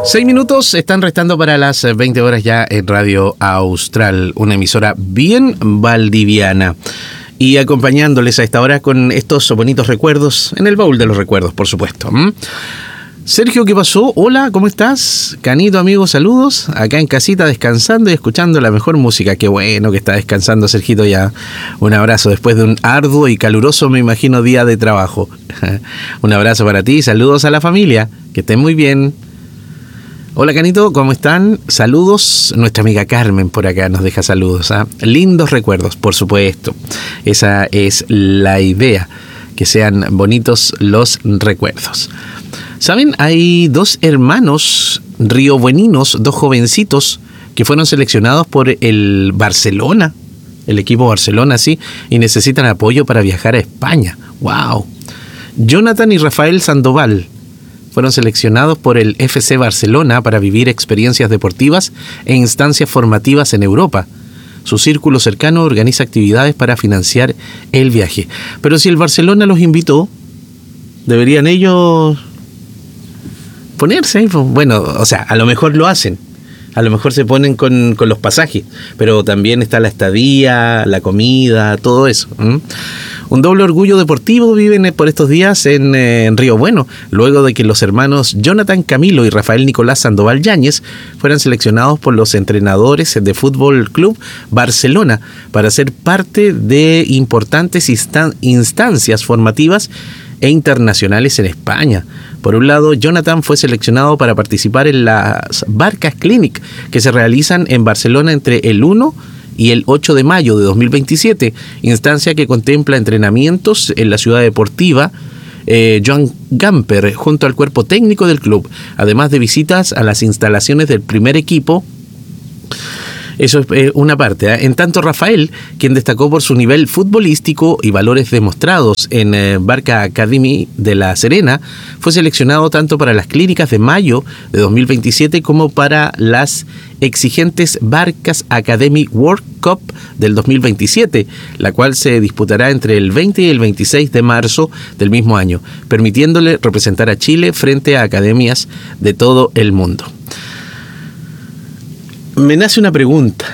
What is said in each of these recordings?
6 minutos están restando para las 20 horas ya en Radio Austral, una emisora bien valdiviana. Y acompañándoles a esta hora con estos bonitos recuerdos, en el baúl de los recuerdos, por supuesto. Sergio, ¿qué pasó? Hola, ¿cómo estás? Canito, amigo, saludos. Acá en casita descansando y escuchando la mejor música. Qué bueno que está descansando, Sergito, ya. Un abrazo después de un arduo y caluroso, me imagino, día de trabajo. Un abrazo para ti, saludos a la familia. Que estén muy bien. Hola, Canito, ¿cómo están? Saludos. Nuestra amiga Carmen por acá nos deja saludos. Lindos recuerdos, por supuesto. Esa es la idea, que sean bonitos los recuerdos. ¿Saben? Hay dos hermanos riobueninos, dos jovencitos que fueron seleccionados por el Barcelona, el equipo Barcelona, sí, y necesitan apoyo para viajar a España. ¡Wow! Jonathan y Rafael Sandoval fueron seleccionados por el FC Barcelona para vivir experiencias deportivas e instancias formativas en Europa. Su círculo cercano organiza actividades para financiar el viaje. Pero si el Barcelona los invitó, deberían ellos ponerse ahí. Bueno, o sea, a lo mejor lo hacen. A lo mejor se ponen con los pasajes, pero también está la estadía, la comida, todo eso. Un doble orgullo deportivo viven por estos días en Río Bueno, luego de que los hermanos Jonathan Camilo y Rafael Nicolás Sandoval Yáñez fueran seleccionados por los entrenadores de Fútbol Club Barcelona para ser parte de importantes instancias formativas e internacionales en España. Por un lado, Jonathan fue seleccionado para participar en las Barcas Clinic que se realizan en Barcelona entre el 1 y el 8 de mayo de 2027, instancia que contempla entrenamientos en la ciudad deportiva Joan Gamper junto al cuerpo técnico del club, además de visitas a las instalaciones del primer equipo. Eso es una parte. En tanto, Rafael, quien destacó por su nivel futbolístico y valores demostrados en Barca Academy de La Serena, fue seleccionado tanto para las clínicas de mayo de 2027 como para las exigentes Barcas Academy World Cup del 2027, la cual se disputará entre el 20 y el 26 de marzo del mismo año, permitiéndole representar a Chile frente a academias de todo el mundo. Me nace una pregunta.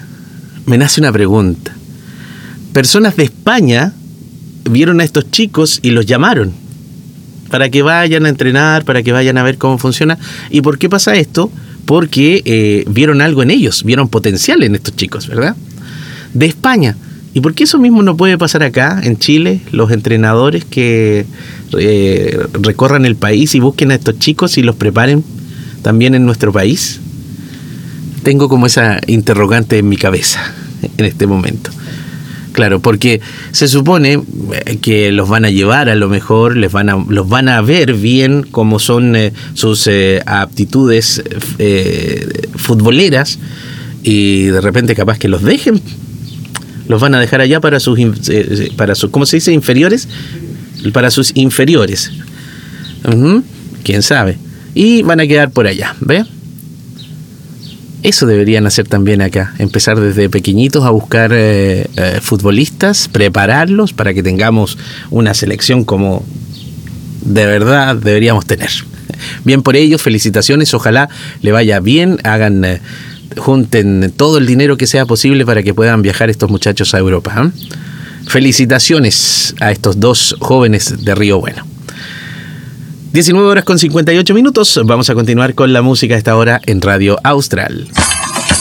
Personas de España vieron a estos chicos y los llamaron para que vayan a entrenar, para que vayan a ver cómo funciona. ¿Y por qué pasa esto? Porque vieron algo en ellos, vieron potencial en estos chicos, ¿verdad? De España. ¿Y por qué eso mismo no puede pasar acá, en Chile? Los entrenadores que recorran el país y busquen a estos chicos y los preparen también en nuestro país. Tengo como esa interrogante en mi cabeza en este momento. Claro, porque se supone que los van a llevar, a lo mejor los van a ver bien cómo son sus aptitudes futboleras, y de repente capaz que los dejen. Los van a dejar allá para sus ¿cómo se dice? Inferiores. Para sus inferiores. ¿Quién sabe? Y van a quedar por allá, ¿ve? Eso deberían hacer también acá, empezar desde pequeñitos a buscar futbolistas, prepararlos para que tengamos una selección como de verdad deberíamos tener. Bien por ellos, felicitaciones, ojalá le vaya bien, junten todo el dinero que sea posible para que puedan viajar estos muchachos a Europa. Felicitaciones a estos dos jóvenes de Río Bueno. 19 horas con 58 minutos. Vamos a continuar con la música a esta hora en Radio Austral.